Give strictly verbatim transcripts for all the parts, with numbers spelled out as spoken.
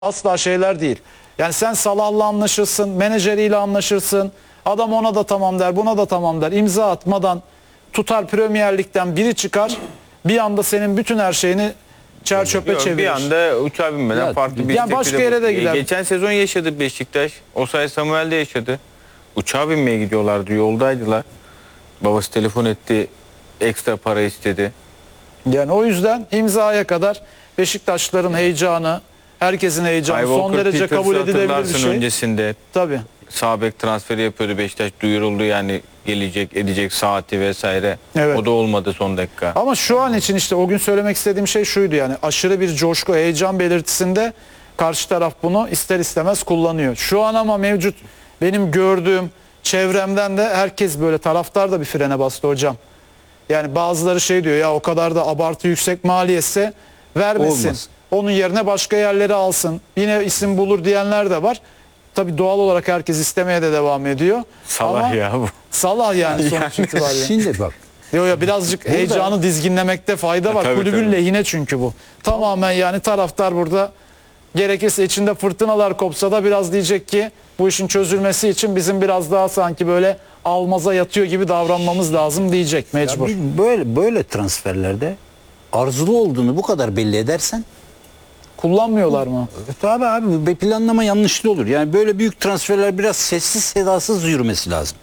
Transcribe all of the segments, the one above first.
Asla şeyler değil. Yani sen Salah'la anlaşırsın, menajeriyle anlaşırsın. Adam ona da tamam der, buna da tamam der. İmza atmadan tutar Premier Lig'den biri çıkar. Bir anda senin bütün her şeyini çer çöpe Yok, çevirir. bir anda uçağa binmeden Ya, farklı bir yani istekle başka yere de bu- gider. Geçen sezon yaşadı Beşiktaş. Osay Samuel de yaşadı. Uçağa binmeye gidiyorlardı, yoldaydılar. Babası telefon etti, ekstra para istedi. Yani o yüzden imzaya kadar Beşiktaşların heyecanı, herkesin heyecanı Kyle son Walker derece Petters'ı kabul edilebilir bir hatırlarsın şey. öncesinde. Tabii. Sağ bek transferi yapıyordu Beşiktaş, duyuruldu yani gelecek edecek saati vesaire. Evet. O da olmadı son dakika. Ama şu an için işte o gün söylemek istediğim şey şuydu, yani aşırı bir coşku, heyecan belirtisinde karşı taraf bunu ister istemez kullanıyor. Şu an ama mevcut benim gördüğüm çevremden de herkes böyle, taraftar da bir frene bastı hocam. Yani bazıları şey diyor, ya o kadar da abartı yüksek maliyetse vermesin. Olmaz. Onun yerine başka yerleri alsın. Yine isim bulur diyenler de var. Tabii doğal olarak herkes istemeye de devam ediyor. Salah Ama ya bu. Salah yani sonuç itibariyle. Şimdi bak. Yo ya birazcık Burada- heyecanı dizginlemekte fayda var. Tabii, Kulübün tabii. lehine çünkü bu. Tamamen yani taraftar burada gerekirse içinde fırtınalar kopsa da biraz diyecek ki bu işin çözülmesi için bizim biraz daha sanki böyle almaza yatıyor gibi davranmamız lazım diyecek Ya mecbur. biz böyle böyle transferlerde arzulu olduğunu bu kadar belli edersen Kullanmıyorlar mı? tabii abi bir planlama yanlışlı olur. Yani böyle büyük transferler biraz sessiz sedasız yürümesi lazım.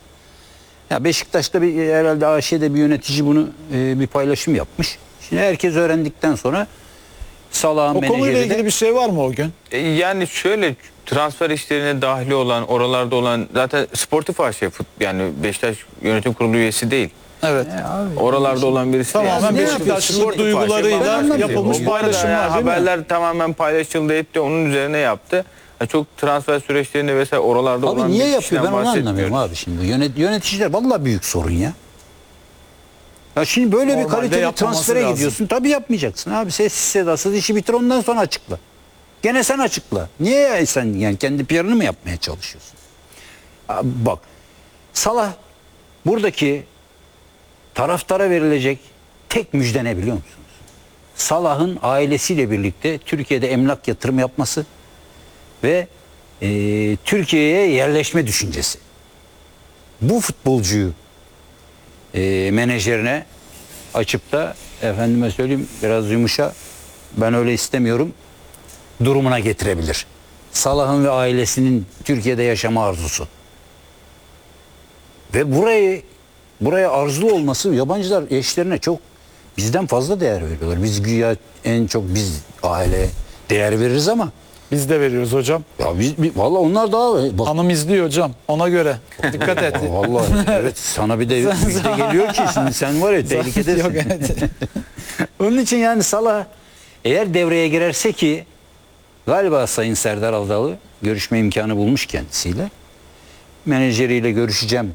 Ya Beşiktaş'ta bir herhalde A Ş'de bir yönetici bunu e, bir paylaşım yapmış. Şimdi herkes öğrendikten sonra Salah'ın O konuyla menajeri ilgili de bir şey var mı o gün? E, Yani şöyle transfer işlerine dahil olan, oralarda olan zaten sportif A Ş, fut- yani Beşiktaş yönetim kurulu üyesi değil. Evet. Oralarda olan birisi. Tamamen Yani. Beşiktaşlı Sportif duygularıyla A Ş, yapılmış Bu arada paylaşımlar yani değil mi? haberler tamamen paylaşıldı etti, onun üzerine yaptı. Yani çok transfer süreçlerinde vesaire oralarda abi olan niye bir yapıyor kişiden ben onu anlamıyorum bahsetmiyoruz. abi şimdi. Yönet, yöneticiler vallahi büyük sorun ya. Ya şimdi böyle bir Normalde kaliteli yapmaması transfere lazım. gidiyorsun. Tabii yapmayacaksın abi. Sessiz sedasız işi bitir, ondan sonra açıkla. Gene sen açıkla. Niye ya sen yani kendi P R'ını mı yapmaya çalışıyorsun? Abi bak. Salah buradaki taraftara verilecek tek müjde ne biliyor musunuz? Salah'ın ailesiyle birlikte Türkiye'de emlak yatırım yapması ve e, Türkiye'ye yerleşme düşüncesi. Bu futbolcuyu e, menajerine açıp da efendime söyleyeyim biraz yumuşa, ben öyle istemiyorum durumuna getirebilir. Salah'ın ve ailesinin Türkiye'de yaşama arzusu. Ve burayı buraya arzulu olması, yabancılar eşlerine çok bizden fazla değer veriyorlar. Biz güya en çok biz aile değer veririz ama Biz de veriyoruz hocam. ya biz, biz vallahi onlar daha bak, Hanım izliyor hocam. Ona göre. Dikkat et. vallahi evet sana bir de müjde geliyor ki şimdi sen var ya tehlikedesin. Yok, evet. Onun için yani Salah eğer devreye girerse, ki galiba Sayın Serdar Adalı görüşme imkanı bulmuş kendisiyle. Menajeriyle görüşeceğim.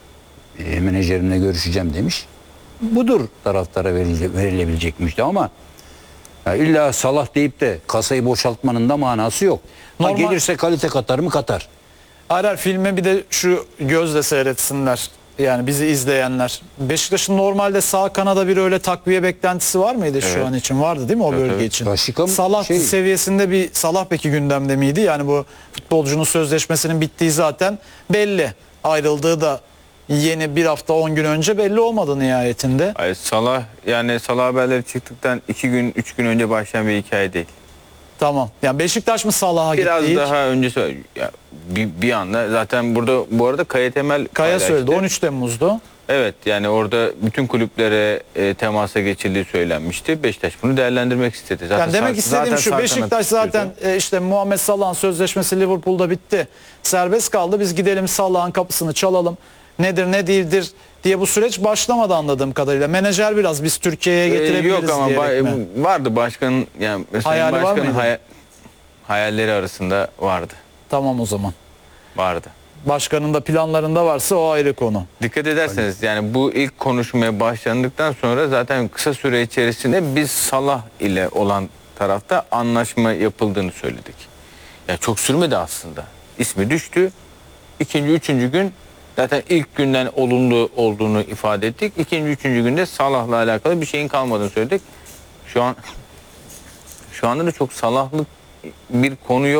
E, menajerimle görüşeceğim demiş. Budur taraftara verilecek, verilebilecek müjde ama ya illa Salah deyip de kasayı boşaltmanın da manası yok. Ha, Normal- gelirse kalite katar mı katar. Arar filmi bir de şu gözle seyretsinler. Yani bizi izleyenler. Beşiktaş'ın normalde sağ kanada bir öyle takviye beklentisi var mıydı şu Evet. an için? Vardı değil mi o Evet, bölge evet. için? Raşika mı? Salah Şey- seviyesinde bir Salah peki gündemde miydi? Yani bu futbolcunun sözleşmesinin bittiği zaten belli. Ayrıldığı da yeni bir hafta on gün önce belli olmadı nihayetinde. Ay, Salah yani Salah haberleri çıktıktan iki gün üç gün önce başlayan bir hikaye değil. Tamam. Yani Beşiktaş mı Salah'a gitti Biraz ilk? daha önce ya, bir, bir anda zaten burada bu arada Kaya Temel Kaya paylaştı. söyledi. on üç Temmuz'du. Evet yani orada bütün kulüplere e, temasa geçildiği söylenmişti. Beşiktaş bunu değerlendirmek istedi. Zaten Yani demek sağ- istediğim zaten şu, sağ Beşiktaş kanat zaten istiyordu. e, işte Muhammed Salah'ın sözleşmesi Liverpool'da bitti. Serbest kaldı. Biz gidelim Salah'ın kapısını çalalım. Nedir ne değildir diye bu süreç başlamadı anladığım kadarıyla. Menajer biraz biz Türkiye'ye Ee, getirebiliriz Yok ama diyerek ba- mi? vardı başkanın yani mesela Hayali var başkanın mıydı? haya- hayalleri arasında vardı. Tamam o zaman. Vardı. Başkanın da planlarında varsa o ayrı konu. Dikkat ederseniz yani bu ilk konuşmaya başlandıktan sonra zaten kısa süre içerisinde biz Salah ile olan tarafta anlaşma yapıldığını söyledik. Ya çok sürmedi aslında. İsmi düştü. İkinci, üçüncü gün zaten ilk günden olumlu olduğunu ifade ettik. İkinci, üçüncü günde Salah'la alakalı bir şeyin kalmadığını söyledik. Şu an şu anda da çok Salah'lı bir konu yok.